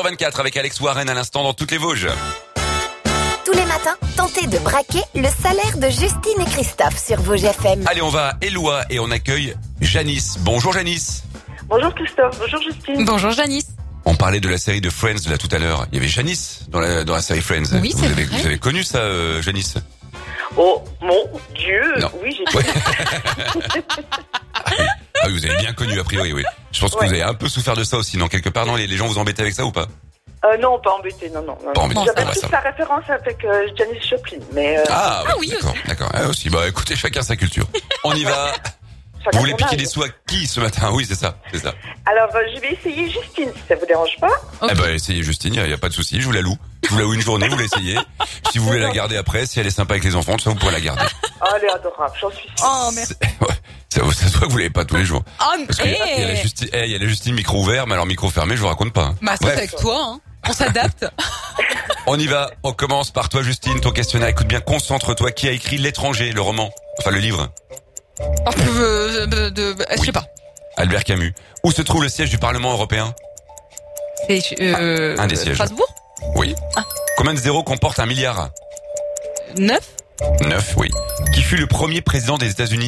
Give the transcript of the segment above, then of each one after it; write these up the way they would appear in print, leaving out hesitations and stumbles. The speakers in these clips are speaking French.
7h24 avec Alex Warren à l'instant dans toutes les Vosges. Tous les matins, tentez de braquer le salaire de Justine et Christophe sur Vosges FM. Allez, on va à Éloie et on accueille Janice. Bonjour Janice. Bonjour Christophe, bonjour Justine. Bonjour Janice. On parlait de la série de Friends là tout à l'heure. Il y avait Janice dans la série Friends. Oui, c'est vrai. Vous avez connu ça, Janice? Oh mon Dieu, Non. oui j'ai Ouais. Ah oui, vous avez bien connu a priori, oui. Je pense que vous avez un peu souffert de ça aussi, non? Quelque part, non, les gens vous embêtaient avec ça ou pas? Non, pas embêté, non. Pas embêté, J'avais bon, bah, plus ça la référence avec Janis Joplin, mais... Ah, ouais, oui, d'accord. Ah, aussi, bah écoutez, chacun sa culture. On y va. Vous voulez piquer des sous à qui ce matin? Oui, c'est ça. Alors, je vais essayer Justine, si ça vous dérange pas. Okay. Eh ben, essayez Justine, y a pas de souci, je vous la loue. Je vous la loue une journée, vous l'essayez. Si vous voulez la garder après, si elle est sympa avec les enfants, tout ça, vous pourrez la garder. Oh, elle est adorable, j'en suis sûre. Oh, merci. Ouais, ça se voit que vous l'avez pas tous les jours. Oh, Parce que il y a la Justine micro ouvert, mais alors micro fermé, je vous raconte pas. Bah, c'est avec toi, hein. On s'adapte. On y va. On commence par toi, Justine. Ton questionnaire. Écoute bien, concentre-toi. Qui a écrit L'étranger, le roman? Enfin, le livre. Je sais pas. Albert Camus. Où se trouve le siège du Parlement européen? C'est, un des sièges. Strasbourg? Oui. Combien de zéros comporte un milliard? 9? 9, oui. Qui fut le premier président des États-Unis?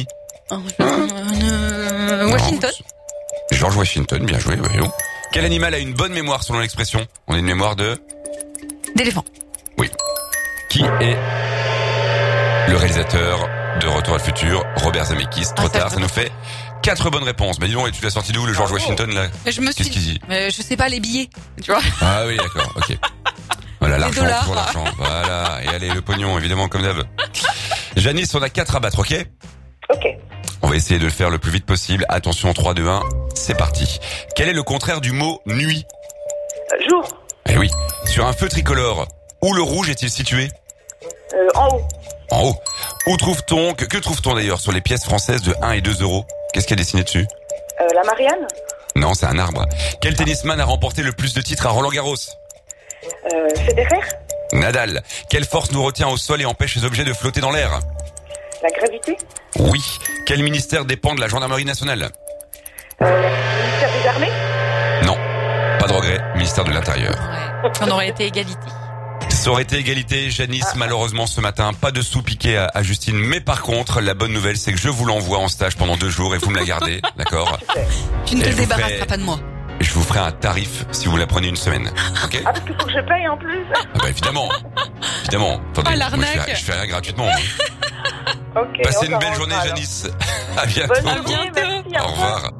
Washington? George Washington, bien joué, voyons. Quel animal a une bonne mémoire selon l'expression? On a une mémoire D'éléphant. Oui. Qui est le réalisateur de Retour à le futur? Robert Zemeckis. Trop tard, ça nous fait 4 bonnes réponses. Bah dis donc, et tu l'as sorti d'où, le George Washington, là? Je me suis Qu'est-ce qu'il dit? je sais pas, les billets. Tu vois? Ah oui, d'accord, ok. Voilà, l'argent, dollars. toujours l'argent. Voilà, et allez, le pognon, évidemment, comme d'hab. Janice, on a 4 à battre, ok? Ok. On va essayer de le faire le plus vite possible. Attention, 3, 2, 1, c'est parti. Quel est le contraire du mot nuit? Jour. Eh oui. Sur un feu tricolore, où le rouge est-il situé? En haut. En haut. Où trouve-t-on, que trouve-t-on d'ailleurs sur les pièces françaises de 1 et 2 euros? Qu'est-ce qu'il y a dessiné dessus? La Marianne. Non, c'est un arbre. Quel tennisman a remporté le plus de titres à Roland-Garros? Federer. Nadal. Quelle force nous retient au sol et empêche les objets de flotter dans l'air? La gravité. Oui. Quel ministère dépend de la gendarmerie nationale? Le ministère des Armées. Non. Pas de regret. Ministère de l'Intérieur. Ouais. On aurait été égalité. Ça aurait été égalité, Janice, malheureusement ce matin, pas de sous piqué à Justine, mais par contre, la bonne nouvelle, c'est que je vous l'envoie en stage pendant 2 jours et vous me la gardez, d'accord? Tu ne Et te je vous débarrasseras pas de moi. Je vous ferai un tarif si vous la prenez une semaine, ok? Ah, parce qu'il faut que je paye en plus. Ah bah évidemment. Attendez, Oh, l'arnaque. moi, je fais rien gratuitement. Ok. Passez une on belle s'arrangera, journée, alors. Janice. À bientôt. Bonne journée, merci. Au revoir.